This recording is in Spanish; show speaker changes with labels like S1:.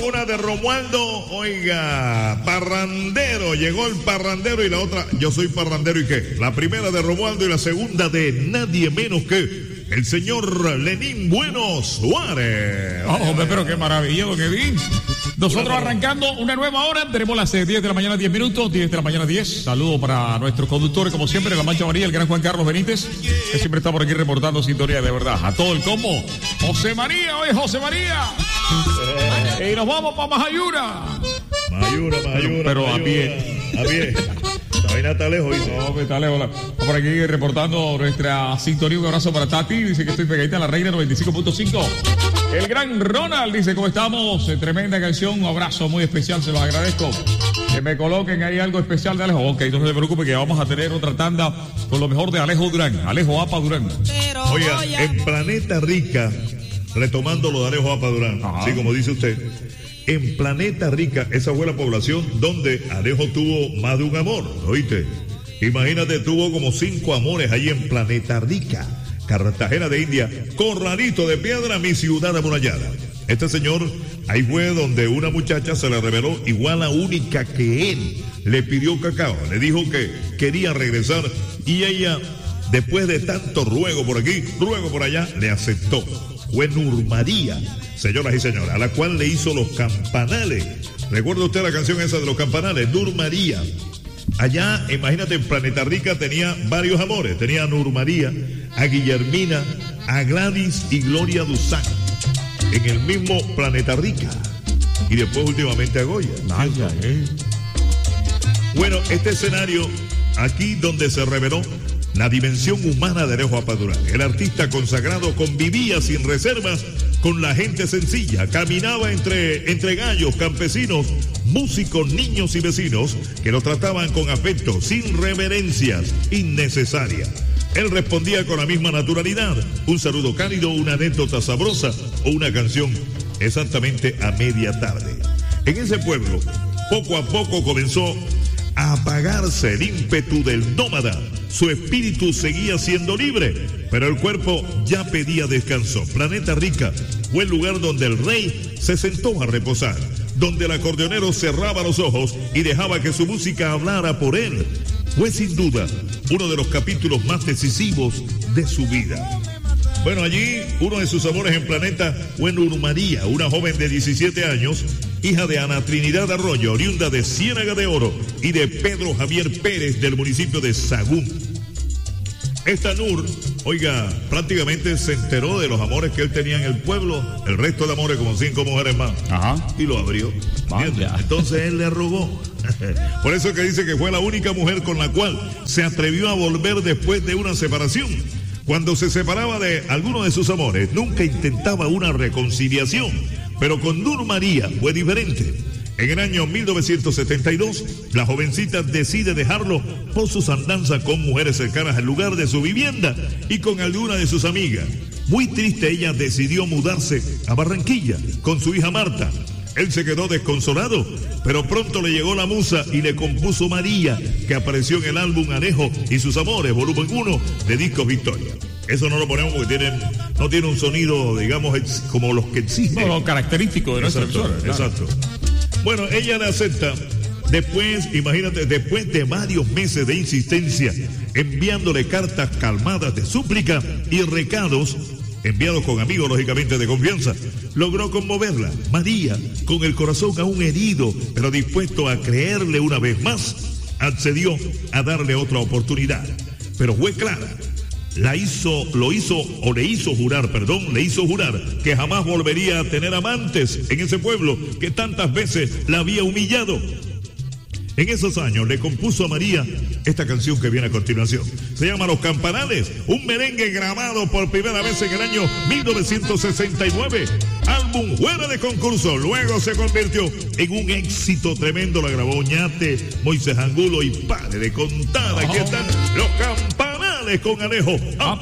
S1: una de Romualdo, oiga, parrandero, llegó el parrandero y la otra, yo soy parrandero y qué, la primera de Romualdo y la segunda de nadie menos que el señor Lenín Bueno Suárez.
S2: Hombre, pero qué maravilla, don Edín. Nosotros arrancando una nueva hora, tenemos las 10 de la mañana, 10 minutos, 10 de la mañana, 10. Saludos para nuestros conductores, como siempre, la Mancha María, el gran Juan Carlos Benítez, que siempre está por aquí reportando sintonía de verdad. A todo el combo. José María, oye, José María. Y nos vamos para Majayura.
S1: Majayura.
S2: Pero
S1: Majayura,
S2: a pie.
S1: A pie. La vaina está lejos, ¿viste?
S2: No, está lejos. Por aquí reportando nuestra sintonía. Un abrazo para Tati. Dice que estoy pegadita a la Reina 95.5. El gran Ronald dice, ¿cómo estamos? Tremenda canción. Un abrazo muy especial, se los agradezco. Que me coloquen ahí algo especial de Alejo. Ok, no se preocupe que vamos a tener otra tanda con lo mejor de Alejo Durán. Alejo Apa Durán.
S1: Oiga, en Planeta Rica, retomando lo de Alejo Apa Durán, sí, como dice usted. En Planeta Rica, esa fue la población donde Alejo tuvo más de un amor, ¿oíste? Imagínate, tuvo como 5 amores ahí en Planeta Rica, Cartagena de India, Corralito de Piedra, mi ciudad amurallada. Este señor, ahí fue donde una muchacha se le reveló igual a única que él. Le pidió cacao, le dijo que quería regresar y ella, después de tanto ruego por aquí, ruego por allá, le aceptó. Fue Nurmaría, señoras y señores, a la cual le hizo los campanales. ¿Recuerda usted la canción esa de los campanales? Nurmaría. Allá, imagínate, en Planeta Rica tenía varios amores. Tenía a Nurmaría, a Guillermina, a Gladys y Gloria Duzán. En el mismo Planeta Rica. Y después últimamente a Goya. Bueno, este escenario, aquí donde se reveló la dimensión humana de Alejo Apa Durán. El artista consagrado convivía sin reservas con la gente sencilla, caminaba entre gallos, campesinos, músicos, niños y vecinos que lo trataban con afecto, sin reverencias innecesarias. Él respondía con la misma naturalidad, un saludo cálido, una anécdota sabrosa o una canción exactamente a media tarde. En ese pueblo, poco a poco comenzó a apagarse el ímpetu del nómada. Su espíritu seguía siendo libre, pero el cuerpo ya pedía descanso. Planeta Rica fue el lugar donde el rey se sentó a reposar, donde el acordeonero cerraba los ojos y dejaba que su música hablara por él. Fue sin duda uno de los capítulos más decisivos de su vida. Bueno, allí uno de sus amores en Planeta fue Nurmaría, una joven de 17 años, hija de Ana Trinidad Arroyo, oriunda de Ciénaga de Oro, y de Pedro Javier Pérez del municipio de Sagún. Esta Nur, oiga, prácticamente se enteró de los amores que él tenía en el pueblo, el resto de amores como 5 mujeres más. Y lo abrió. Entonces él le rogó. Por eso que dice que fue la única mujer con la cual se atrevió a volver después de una separación. Cuando se separaba de alguno de sus amores, nunca intentaba una reconciliación, pero con Nurmaría fue diferente. En el año 1972, la jovencita decide dejarlo por sus andanzas con mujeres cercanas al lugar de su vivienda y con alguna de sus amigas. Muy triste, ella decidió mudarse a Barranquilla con su hija Marta. Él se quedó desconsolado, pero pronto le llegó la musa y le compuso María, que apareció en el álbum Alejo y sus amores, volumen 1 de Discos Victoria. Eso no lo ponemos porque no tiene un sonido, digamos, como los que existen.
S2: No, característico de nuestra emisora.
S1: Exacto. Bueno, ella le acepta. Después, imagínate, después de varios meses de insistencia, enviándole cartas calmadas de súplica y recados, enviados con amigos, lógicamente, de confianza, logró conmoverla. María, con el corazón aún herido, pero dispuesto a creerle una vez más, accedió a darle otra oportunidad. Pero fue clara. Le hizo jurar que jamás volvería a tener amantes en ese pueblo que tantas veces la había humillado. En esos años le compuso a María esta canción que viene a continuación. Se llama Los Campanales, un merengue grabado por primera vez en el año 1969. Álbum fuera de concurso, luego se convirtió en un éxito tremendo. La grabó Oñate, Moisés Angulo y pare de contar. Aquí están Los Campanales con Alejo.